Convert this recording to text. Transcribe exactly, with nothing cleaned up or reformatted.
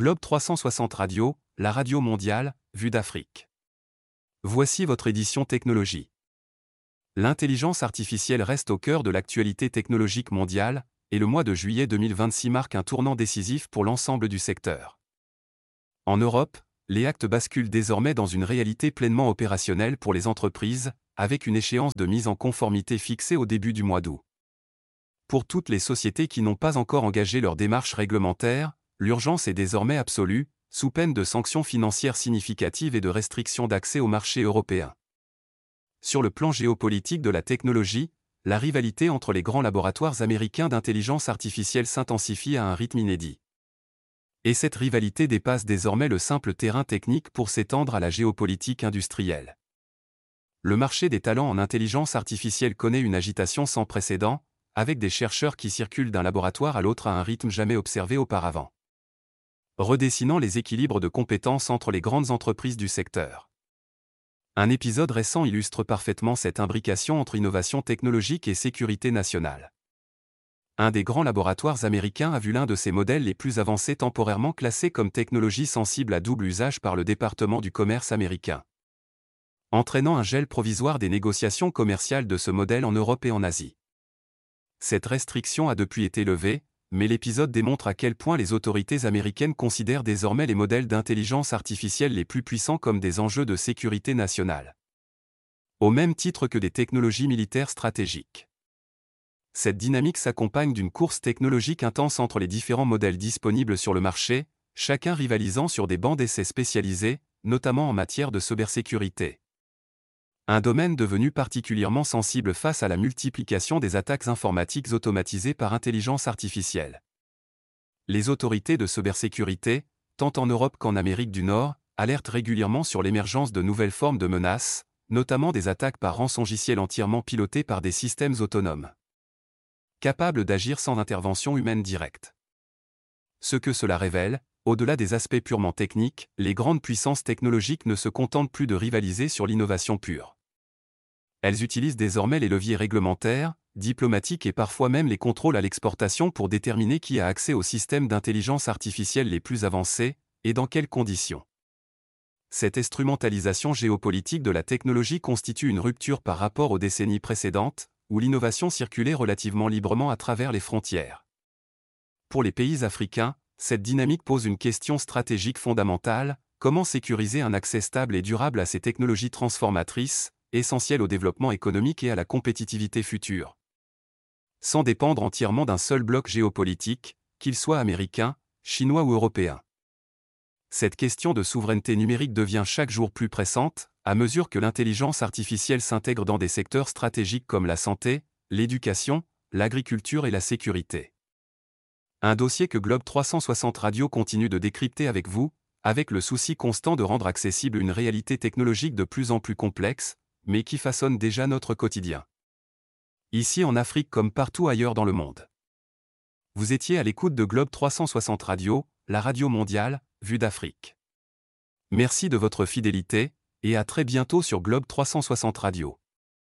Globe trois cent soixante Radio, la radio mondiale, vue d'Afrique. Voici votre édition technologie. L'intelligence artificielle reste au cœur de l'actualité technologique mondiale, et le mois de juillet deux mille vingt-six marque un tournant décisif pour l'ensemble du secteur. En Europe, les actes basculent désormais dans une réalité pleinement opérationnelle pour les entreprises, avec une échéance de mise en conformité fixée au début du mois d'août. Pour toutes les sociétés qui n'ont pas encore engagé leur démarche réglementaire, l'urgence est désormais absolue, sous peine de sanctions financières significatives et de restrictions d'accès au marché européen. Sur le plan géopolitique de la technologie, la rivalité entre les grands laboratoires américains d'intelligence artificielle s'intensifie à un rythme inédit. Et cette rivalité dépasse désormais le simple terrain technique pour s'étendre à la géopolitique industrielle. Le marché des talents en intelligence artificielle connaît une agitation sans précédent, avec des chercheurs qui circulent d'un laboratoire à l'autre à un rythme jamais observé auparavant, redessinant les équilibres de compétences entre les grandes entreprises du secteur. Un épisode récent illustre parfaitement cette imbrication entre innovation technologique et sécurité nationale. Un des grands laboratoires américains a vu l'un de ses modèles les plus avancés temporairement classé comme technologie sensible à double usage par le département du commerce américain, entraînant un gel provisoire des négociations commerciales de ce modèle en Europe et en Asie. Cette restriction a depuis été levée, mais l'épisode démontre à quel point les autorités américaines considèrent désormais les modèles d'intelligence artificielle les plus puissants comme des enjeux de sécurité nationale, au même titre que des technologies militaires stratégiques. Cette dynamique s'accompagne d'une course technologique intense entre les différents modèles disponibles sur le marché, chacun rivalisant sur des bancs d'essais spécialisés, notamment en matière de cybersécurité. Un domaine devenu particulièrement sensible face à la multiplication des attaques informatiques automatisées par intelligence artificielle. Les autorités de cybersécurité, tant en Europe qu'en Amérique du Nord, alertent régulièrement sur l'émergence de nouvelles formes de menaces, notamment des attaques par rançongiciel entièrement pilotées par des systèmes autonomes, capables d'agir sans intervention humaine directe. Ce que cela révèle, au-delà des aspects purement techniques, les grandes puissances technologiques ne se contentent plus de rivaliser sur l'innovation pure. Elles utilisent désormais les leviers réglementaires, diplomatiques et parfois même les contrôles à l'exportation pour déterminer qui a accès aux systèmes d'intelligence artificielle les plus avancés, et dans quelles conditions. Cette instrumentalisation géopolitique de la technologie constitue une rupture par rapport aux décennies précédentes, où l'innovation circulait relativement librement à travers les frontières. Pour les pays africains, cette dynamique pose une question stratégique fondamentale: comment sécuriser un accès stable et durable à ces technologies transformatrices, essentielles au développement économique et à la compétitivité future, sans dépendre entièrement d'un seul bloc géopolitique, qu'il soit américain, chinois ou européen. Cette question de souveraineté numérique devient chaque jour plus pressante, à mesure que l'intelligence artificielle s'intègre dans des secteurs stratégiques comme la santé, l'éducation, l'agriculture et la sécurité. Un dossier que Globe trois cent soixante Radio continue de décrypter avec vous, avec le souci constant de rendre accessible une réalité technologique de plus en plus complexe, mais qui façonne déjà notre quotidien, ici en Afrique comme partout ailleurs dans le monde. Vous étiez à l'écoute de Globe trois cent soixante Radio, la radio mondiale, vue d'Afrique. Merci de votre fidélité, et à très bientôt sur Globe trois cent soixante Radio.